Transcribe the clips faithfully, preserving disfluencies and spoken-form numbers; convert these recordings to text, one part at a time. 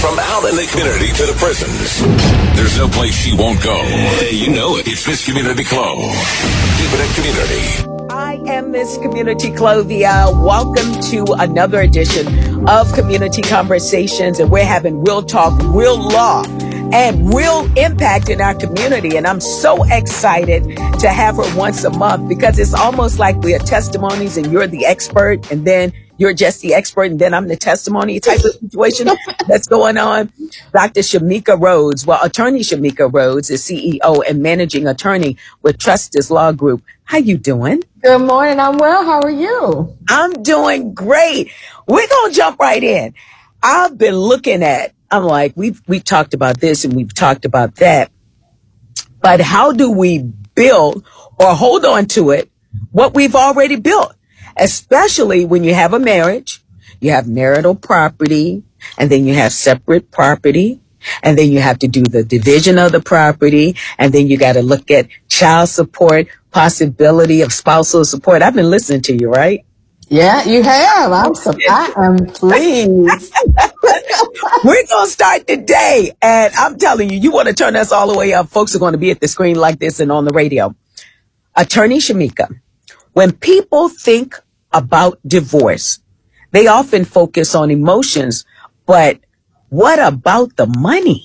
From out in the community to the prisons, there's no place she won't go. You know it. It's Miss Community Clo. Keep it in community. I am Miss Community Clovia. Welcome to another edition of Community Conversations, and we're having real talk, real law, and real impact in our community. And I'm so excited to have her once a month because it's almost like we are testimonies and you're the expert, and then you're just the expert, and then I'm the testimony type of situation that's going on. Doctor Shamika Rhodes, well, attorney Shamika Rhodes is C E O and managing attorney with Trustees Law Group. How you doing? Good morning. I'm well. How are you? I'm doing great. We're going to jump right in. I've been looking at, I'm like, we've, we've talked about this and we've talked about that, but how do we build or hold on to it, what we've already built? Especially when you have a marriage, you have marital property, and then you have separate property, and then you have to do the division of the property, and then you got to look at child support, possibility of spousal support. I've been listening to you, right? Yeah, you have. I'm so, I am pleased. We're going to start today, and I'm telling you, you want to turn us all the way up. Folks are going to be at the screen like this and on the radio. Attorney Shamika. When people think about divorce, they often focus on emotions, but what about the money?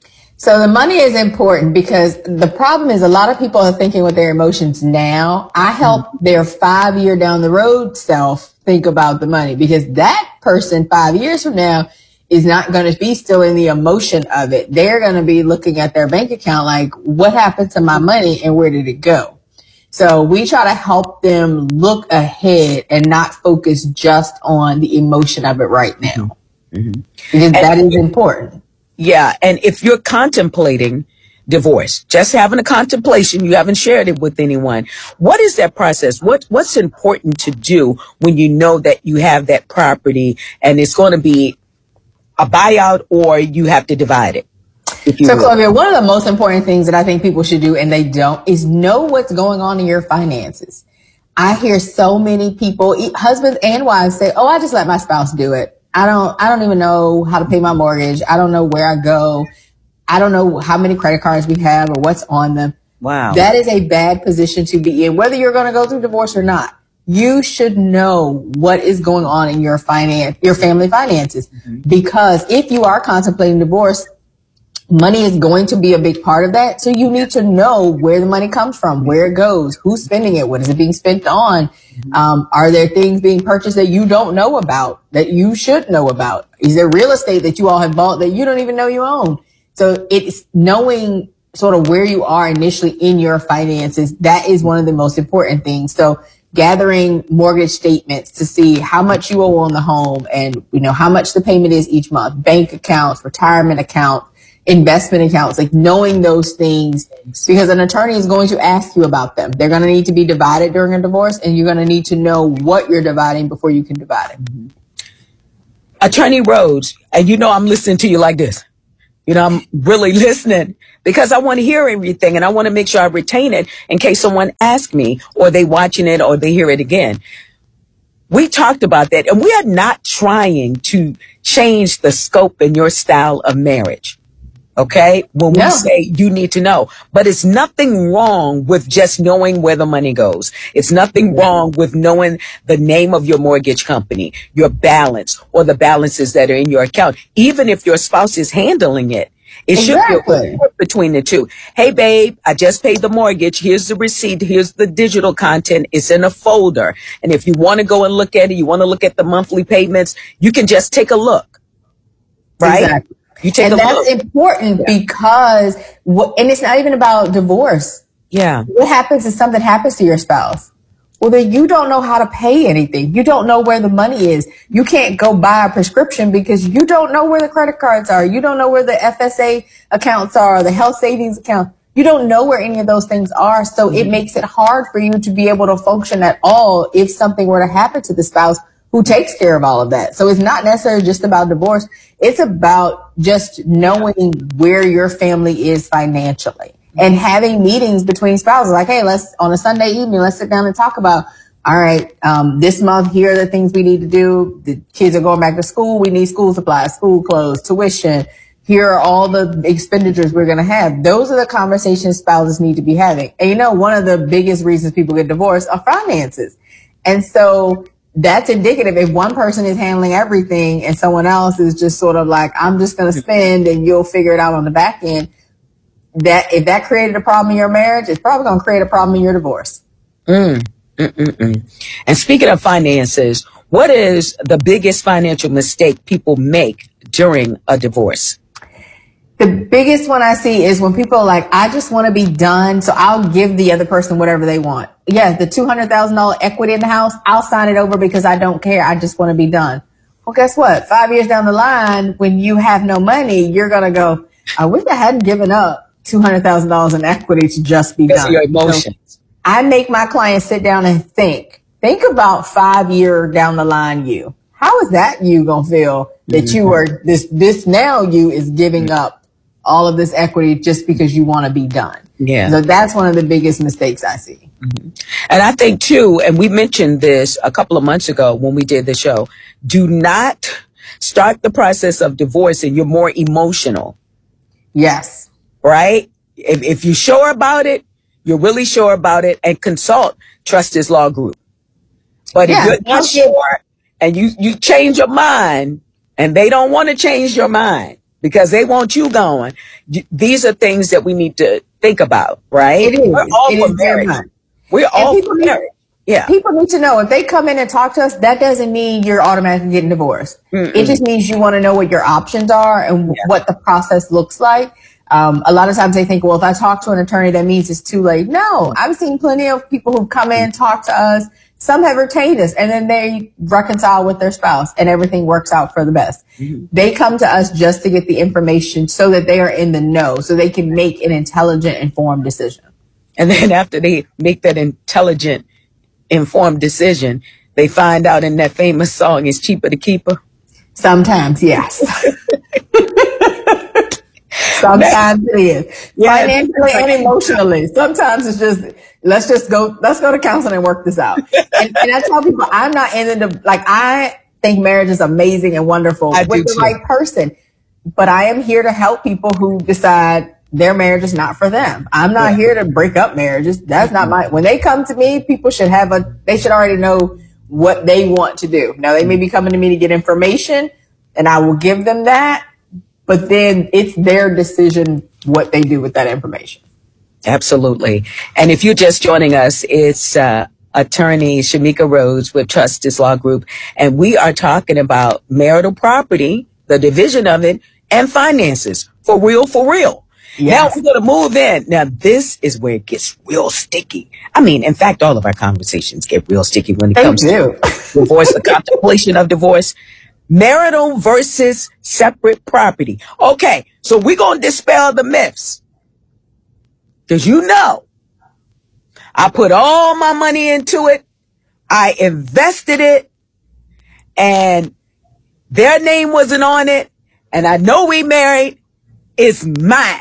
So the money is important because the problem is a lot of people are thinking with their emotions now. I help mm-hmm. their five year down the road self think about the money, because that person five years from now is not going to be still in the emotion of it. They're going to be looking at their bank account like, what happened to my money and where did it go? So we try to help them look ahead and not focus just on the emotion of it right now. Mm-hmm. Because that is important. Yeah. And if you're contemplating divorce, just having a contemplation, you haven't shared it with anyone. What is that process? What What's important to do when you know that you have that property and it's going to be a buyout or you have to divide it? So, Clovia, one of the most important things that I think people should do, and they don't, is know what's going on in your finances. I hear so many people, husbands and wives, say, oh, I just let my spouse do it. I don't, I don't even know how to pay my mortgage. I don't know where I go. I don't know how many credit cards we have or what's on them. Wow. That is a bad position to be in, whether you're going to go through divorce or not. You should know what is going on in your finance, your family finances, mm-hmm. because if you are contemplating divorce, money is going to be a big part of that. So you need to know where the money comes from, where it goes, who's spending it, what is it being spent on? Um, are there things being purchased that you don't know about, that you should know about? Is there real estate that you all have bought that you don't even know you own? So it's knowing sort of where you are initially in your finances. That is one of the most important things. So gathering mortgage statements to see how much you owe on the home and, you know, how much the payment is each month, bank accounts, retirement accounts, investment accounts, like knowing those things, because an attorney is going to ask you about them. They're going to need to be divided during a divorce, and you're going to need to know what you're dividing before you can divide it. Mm-hmm. Attorney Rhodes, and you know I'm listening to you like this. You know, I'm really listening because I want to hear everything and I want to make sure I retain it in case someone asks me or they watching it or they hear it again. We talked about that, and we are not trying to change the scope and your style of marriage. Okay. When we no. say you need to know, but it's nothing wrong with just knowing where the money goes. It's nothing wrong with knowing the name of your mortgage company, your balance, or the balances that are in your account. Even if your spouse is handling it, it exactly. should be a report between the two. Hey, babe, I just paid the mortgage. Here's the receipt. Here's the digital content. It's in a folder. And if you want to go and look at it, you want to look at the monthly payments, you can just take a look. Right? Exactly. You take and a that's look. important yeah. because, and it's not even about divorce. Yeah. What happens if something happens to your spouse? Well, then you don't know how to pay anything. You don't know where the money is. You can't go buy a prescription because you don't know where the credit cards are. You don't know where the F S A accounts are, the health savings account. You don't know where any of those things are. So mm-hmm. it makes it hard for you to be able to function at all if something were to happen to the spouse who takes care of all of that. So it's not necessarily just about divorce. It's about just knowing where your family is financially and having meetings between spouses. Like, hey, let's, on a Sunday evening, let's sit down and talk about all right, um, this month, here are the things we need to do. The kids are going back to school. We need school supplies, school clothes, tuition. Here are all the expenditures we're going to have. Those are the conversations spouses need to be having. And you know, one of the biggest reasons people get divorced are finances. And so that's indicative. If one person is handling everything and someone else is just sort of like, I'm just going to spend and you'll figure it out on the back end, that if that created a problem in your marriage, it's probably going to create a problem in your divorce. Mm. Mm-mm-mm. And speaking of finances, what is the biggest financial mistake people make during a divorce? The biggest one I see is when people are like, I just want to be done, so I'll give the other person whatever they want. Yeah, the two hundred thousand dollars equity in the house, I'll sign it over because I don't care. I just want to be done. Well, guess what? Five years down the line, when you have no money, you're going to go, I wish I hadn't given up two hundred thousand dollars in equity to just be Because done. of your emotions. So I make my clients sit down and think. Think about five year down the line you. How is that you going to feel that mm-hmm. you are, this, this now you is giving mm-hmm. up all of this equity just because you want to be done. Yeah. So that's one of the biggest mistakes I see. Mm-hmm. And I think too, and we mentioned this a couple of months ago when we did the show, do not start the process of divorce and you're more emotional. Yes. Right? If, if you're sure about it, you're really sure about it, and consult Trusted Law Group. But yeah, if you're not sure and you, you change your mind and they don't want to change your mind, because they want you going. These are things that we need to think about, right? It is. We're all it for is very marriage. much. We're and all people for need, marriage. Yeah. People need to know if they come in and talk to us, that doesn't mean you're automatically getting divorced. Mm-mm. It just means you want to know what your options are and yeah. what the process looks like. Um, a lot of times they think, well, if I talk to an attorney, that means it's too late. No, I've seen plenty of people who've come in, talk to us. Some have retained us, and then they reconcile with their spouse and everything works out for the best. Mm-hmm. They come to us just to get the information so that they are in the know, so they can make an intelligent, informed decision. And then after they make that intelligent, informed decision, they find out in that famous song, it's cheaper to keep her. Sometimes, yes. Sometimes it is. Yeah, financially and emotionally. Sometimes it's just, let's just go, let's go to counseling and work this out. And, and I tell people, I'm not in the, like, I think marriage is amazing and wonderful I with the too. right person. But I am here to help people who decide their marriage is not for them. I'm not yeah. here to break up marriages. That's not my, when they come to me, people should have a, they should already know what they want to do. Now they may be coming to me to get information and I will give them that. But then it's their decision what they do with that information. Absolutely. And if you're just joining us, it's uh, attorney Shamika Rhodes with Trusted Law Group. And we are talking about marital property, the division of it, and finances. For real, for real. Yes. Now we're going to move in. Now this is where it gets real sticky. I mean, in fact, all of our conversations get real sticky when it they comes do. to divorce, the contemplation of divorce. Marital versus separate property. Okay, so we're going to dispel the myths. Because you know, I put all my money into it. I invested it. And their name wasn't on it. And I know we married. It's mine.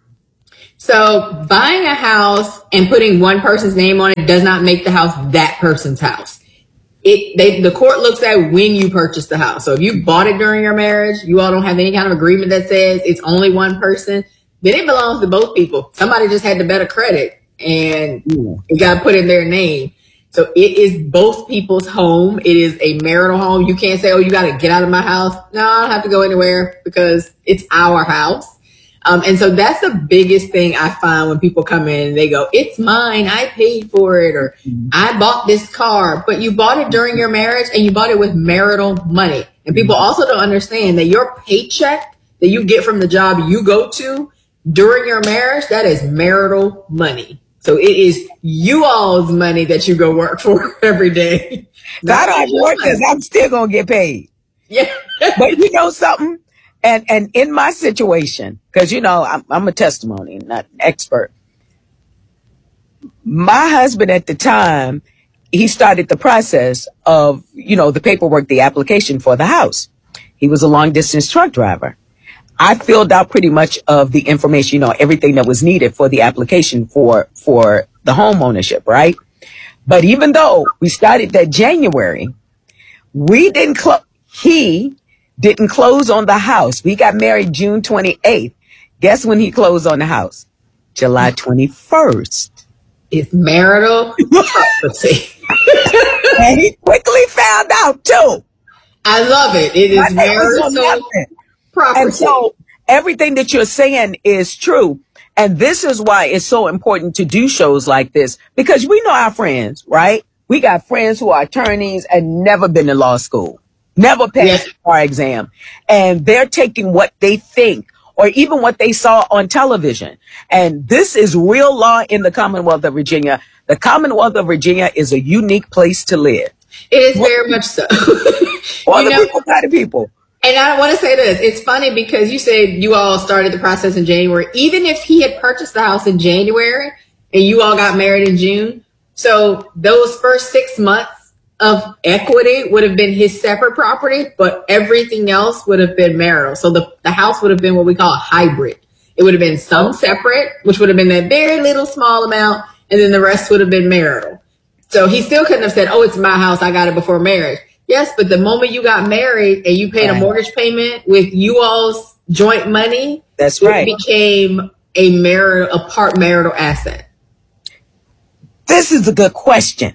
So buying a house and putting one person's name on it does not make the house that person's house. It, they, the court looks at when you purchased the house. So if you bought it during your marriage, you all don't have any kind of agreement that says it's only one person, then it belongs to both people. Somebody just had the better credit and it got put in their name. So it is both people's home. It is a marital home. You can't say, oh, you got to get out of my house. No, I don't have to go anywhere because it's our house. Um, and so that's the biggest thing I find when people come in and they go, it's mine. I paid for it. Or mm-hmm. I bought this car, but you bought it during your marriage and you bought it with marital money. And people also don't understand that your paycheck that you get from the job you go to during your marriage, that is marital money. So it is you all's money that you go work for every day. I don't work because I'm still going to get paid. Yeah. But you know something? And, and in my situation, because, you know, I'm, I'm a testimony, not an expert. My husband at the time, he started the process of, you know, the paperwork, the application for the house. He was a long distance truck driver. I filled out pretty much of the information, you know, everything that was needed for the application for, for the home ownership, right? But even though we started that January, we didn't close, he didn't close on the house. We got married June twenty-eighth. Guess when he closed on the house? July twenty-first. It's marital property. And he quickly found out too. I love it. It is marital property. And so everything that you're saying is true. And this is why it's so important to do shows like this, because we know our friends, right? We got friends who are attorneys and never been to law school, never passed yes. the bar exam. And they're taking what they think or even what they saw on television. And this is real law in the Commonwealth of Virginia. The Commonwealth of Virginia is a unique place to live. It is very much so. All the people, kind of people. And I want to say this. It's funny because you said you all started the process in January. Even if he had purchased the house in January and you all got married in June, so those first six months of equity would have been his separate property, but everything else would have been marital. So the, the house would have been what we call a hybrid. It would have been some separate, which would have been that very little small amount, and then the rest would have been marital. So he still couldn't have said, oh, it's my house, I got it before marriage. Yes, but the moment you got married and you paid a mortgage payment with you all's joint money, that's right, it became a marital, a part marital asset. This is a good question.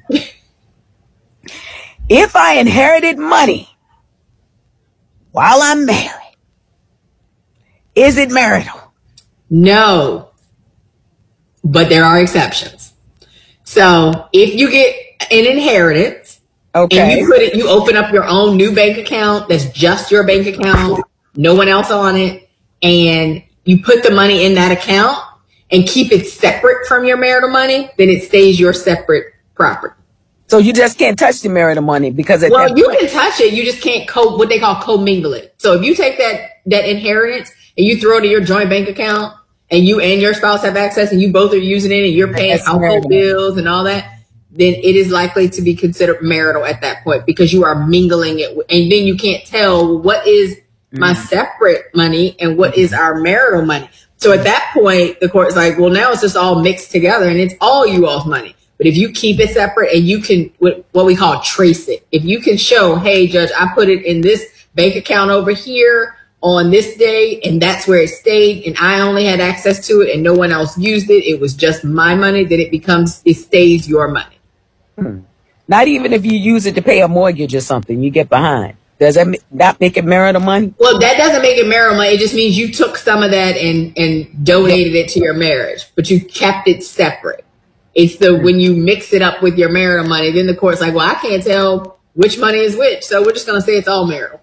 If I inherited money while I'm married, is it marital? No, but there are exceptions. So if you get an inheritance, okay, and you put it, you open up your own new bank account that's just your bank account, no one else on it, and you put the money in that account and keep it separate from your marital money, then it stays your separate property. So you just can't touch the marital money because at well, that you point, can touch it. You just can't co what they call commingle it. So if you take that that inheritance and you throw it in your joint bank account, and you and your spouse have access, and you both are using it, and you're paying household bills and all that, then it is likely to be considered marital at that point because you are mingling it, and then you can't tell what is my separate money and what is our marital money. So at that point, the court is like, well, now it's just all mixed together, and it's all you all's money. But if you keep it separate and you can, what we call trace it, if you can show, hey, judge, I put it in this bank account over here on this day, and that's where it stayed, and I only had access to it and no one else used it, it was just my money, then it becomes, it stays your money. Hmm. Not even if you use it to pay a mortgage or something, you get behind. Does that not make it marital money? Well, that doesn't make it marital money. It just means you took some of that and, and donated it to your marriage, but you kept it separate. It's the, when you mix it up with your marital money, then the court's like, well, I can't tell which money is which, so we're just going to say it's all marital.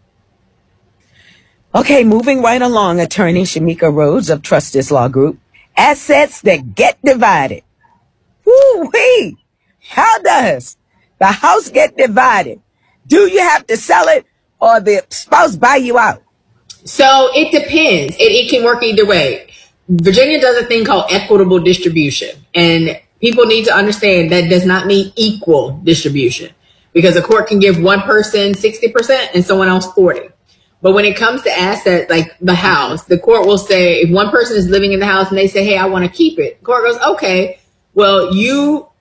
Okay, moving right along, attorney Shamika Rhodes of Trustis Law Group. Assets that get divided. Woo-wee! How does the house get divided? Do you have to sell it or the spouse buy you out? So it depends. It, it can work either way. Virginia does a thing called equitable distribution. And people need to understand that does not mean equal distribution. Because a court can give one person sixty percent and someone else forty. But when it comes to assets like the house, the court will say if one person is living in the house and they say, hey, I want to keep it. The court goes, okay, well, you